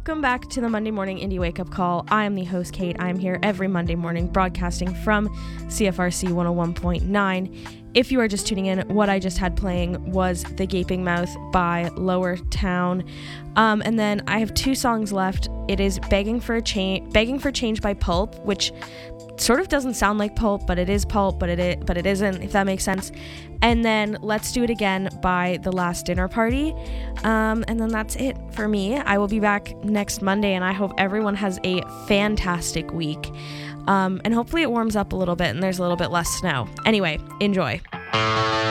Welcome back to the Monday Morning Indie Wake Up Call. I am the host, Kate. I'm here every Monday morning broadcasting from CFRC 101.9. If you are just tuning in, what I just had playing was The Gaping Mouth by Lower Town. And then I have two songs left. It is Begging for Change by Pulp, which sort of doesn't sound like Pulp, but it is Pulp, but it isn't, if that makes sense. And then Let's Do It Again by The Last Dinner Party. And then that's it for me. I will be back next Monday, and I hope everyone has a fantastic week. And hopefully it warms up a little bit and there's a little bit less snow. Anyway, enjoy.